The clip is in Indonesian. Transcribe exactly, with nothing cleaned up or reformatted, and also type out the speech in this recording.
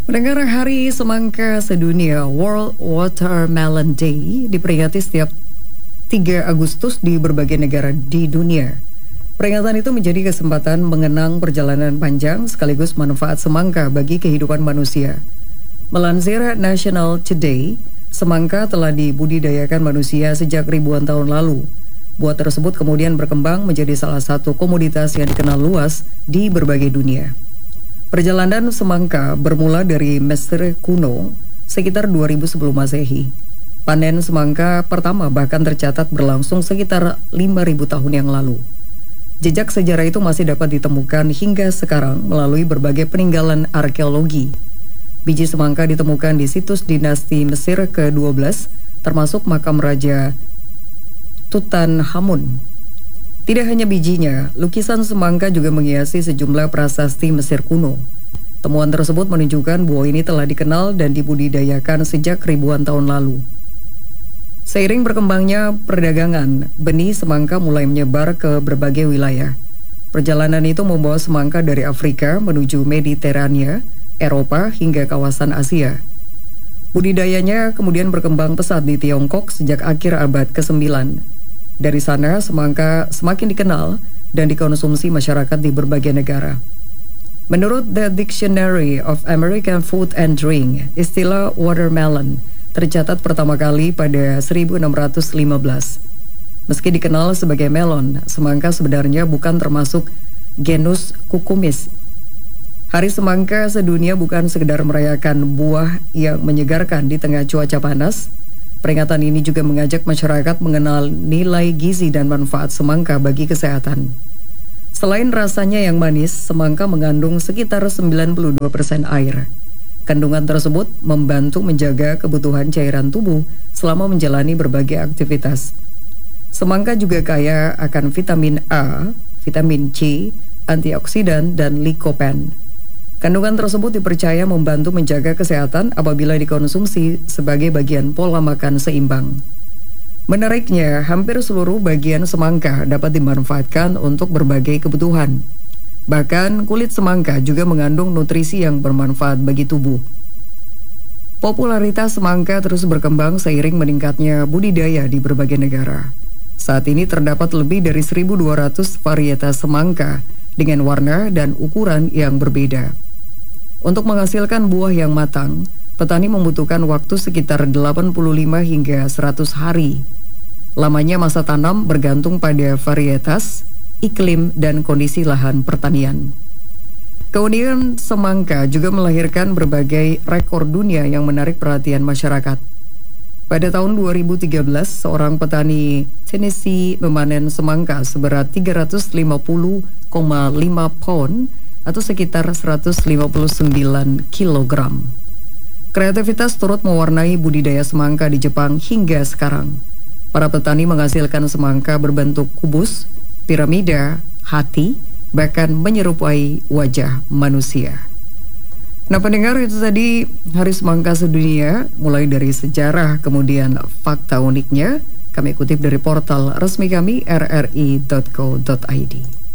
Pendengar, Hari Semangka Sedunia World Watermelon Day diperingati setiap tiga Agustus di berbagai negara di dunia. Peringatan itu menjadi kesempatan mengenang perjalanan panjang sekaligus manfaat semangka bagi kehidupan manusia. Melansir National Today, semangka telah dibudidayakan manusia sejak ribuan tahun lalu. Buah tersebut kemudian berkembang menjadi salah satu komoditas yang dikenal luas di berbagai dunia. Perjalanan semangka bermula dari Mesir kuno sekitar dua ribu sebelum Masehi. Panen semangka pertama bahkan tercatat berlangsung sekitar lima ribu tahun yang lalu. Jejak sejarah itu masih dapat ditemukan hingga sekarang melalui berbagai peninggalan arkeologi. Biji semangka ditemukan di situs dinasti Mesir ke dua belas, termasuk makam Raja Tutankhamun. Tidak hanya bijinya, lukisan semangka juga menghiasi sejumlah prasasti Mesir kuno. Temuan tersebut menunjukkan buah ini telah dikenal dan dibudidayakan sejak ribuan tahun lalu. Seiring berkembangnya perdagangan, benih semangka mulai menyebar ke berbagai wilayah. Perjalanan itu membawa semangka dari Afrika menuju Mediterania, Eropa hingga kawasan Asia. Budidayanya kemudian berkembang pesat di Tiongkok sejak akhir abad kesembilan. Dari sana, semangka semakin dikenal dan dikonsumsi masyarakat di berbagai negara. Menurut The Dictionary of American Food and Drink, istilah watermelon tercatat pertama kali pada seribu enam ratus lima belas. Meski dikenal sebagai melon, semangka sebenarnya bukan termasuk genus Cucumis. Hari Semangka Sedunia bukan sekedar merayakan buah yang menyegarkan di tengah cuaca panas. Peringatan ini juga mengajak masyarakat mengenal nilai gizi dan manfaat semangka bagi kesehatan. Selain rasanya yang manis, semangka mengandung sekitar sembilan puluh dua persen air. Kandungan tersebut membantu menjaga kebutuhan cairan tubuh selama menjalani berbagai aktivitas. Semangka juga kaya akan vitamin A, vitamin C, antioksidan, dan likopen. Kandungan tersebut dipercaya membantu menjaga kesehatan apabila dikonsumsi sebagai bagian pola makan seimbang. Menariknya, hampir seluruh bagian semangka dapat dimanfaatkan untuk berbagai kebutuhan. Bahkan kulit semangka juga mengandung nutrisi yang bermanfaat bagi tubuh. Popularitas semangka terus berkembang seiring meningkatnya budidaya di berbagai negara. Saat ini terdapat lebih dari seribu dua ratus varietas semangka dengan warna dan ukuran yang berbeda. Untuk menghasilkan buah yang matang, petani membutuhkan waktu sekitar delapan puluh lima hingga seratus hari. Lamanya masa tanam bergantung pada varietas, iklim, dan kondisi lahan pertanian. Keunikan semangka juga melahirkan berbagai rekor dunia yang menarik perhatian masyarakat. Pada tahun dua ribu tiga belas, seorang petani Tennessee memanen semangka seberat tiga ratus lima puluh koma lima pound atau sekitar seratus lima puluh sembilan kilogram. Kreativitas turut mewarnai budidaya semangka di Jepang hingga sekarang. Para petani menghasilkan semangka berbentuk kubus, piramida, hati, bahkan menyerupai wajah manusia. Nah, pendengar, itu tadi Hari Semangka Sedunia, mulai dari sejarah kemudian fakta uniknya. Kami kutip dari portal resmi kami r r i dot co dot i d.